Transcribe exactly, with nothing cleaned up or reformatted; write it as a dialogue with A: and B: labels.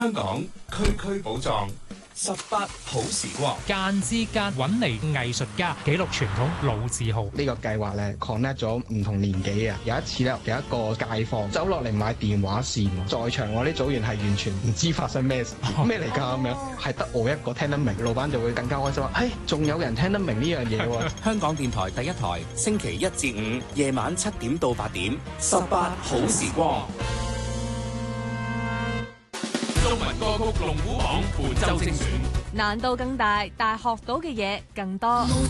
A: 香港區區寶藏，十八好時光。
B: 間之間揾嚟藝術家記錄傳統老字號。
C: 呢個計劃咧 connect 咗唔同年紀啊！有一次咧，有一個街坊走落嚟買電話線，在場我啲組員係完全唔知發生咩事，咩嚟㗎咁樣，係得我一個聽得明，老闆就會更加開心話：嘿，仲有人聽得明呢樣嘢喎！
D: 香港電台第一台，星期一至五夜晚七點到八點，十八好時光。
A: 中文歌曲龍虎榜本周精選，
E: 難度更大，但學到嘅嘢更多。